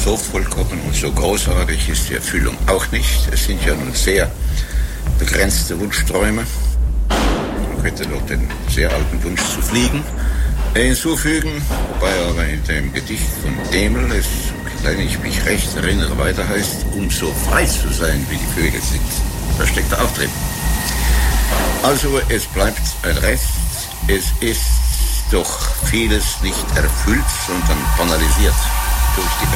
so vollkommen und so großartig ist die Erfüllung auch nicht. Es sind ja nun sehr begrenzte Wunschträume. Man könnte noch den sehr alten Wunsch zu fliegen hinzufügen, wobei aber in dem Gedicht von Demel es, wenn ich mich recht erinnere, weiter heißt, um so frei zu sein, wie die Vögel sind. Da steckt er auch drin. Also es bleibt ein Rest, es ist doch vieles nicht erfüllt, sondern banalisiert durch die